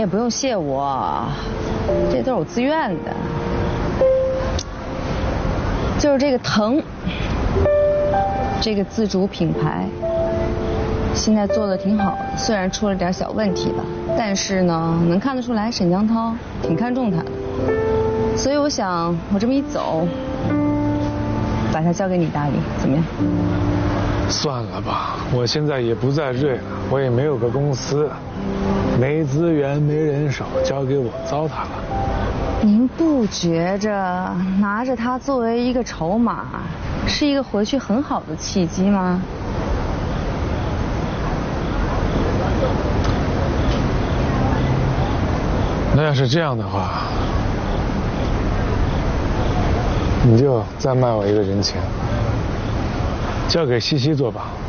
也不用谢我，这都是我自愿的。就是这个腾，这个自主品牌，现在做的挺好的，虽然出了点小问题吧，但是呢，能看得出来沈江涛挺看重他的。所以我想，我这么一走，把它交给你打理，怎么样？ 算了吧，我现在也不在瑞了，我也没有个公司，没资源没人手，交给我糟蹋了。 您不觉着拿着它作为一个筹码，是一个回去很好的契机吗？ 那要是这样的话，你就再卖我一个人情，交给西西做吧。